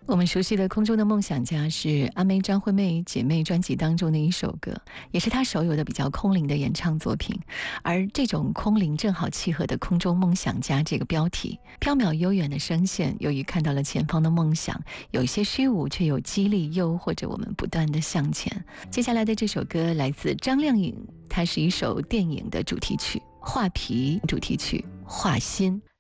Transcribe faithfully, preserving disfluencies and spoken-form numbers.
我们熟悉的《空中的梦想家》是阿妹张惠妹姐妹专辑当中的一首歌，也是她少有的比较空灵的演唱作品。而这种空灵正好契合的《空中梦想家》这个标题，缥缈悠远的声线，由于看到了前方的梦想，有一些虚无，却有激励诱惑着我们不断的向前。接下来的这首歌来自张靓颖，它是一首电影的主题曲，画皮主题曲，画心。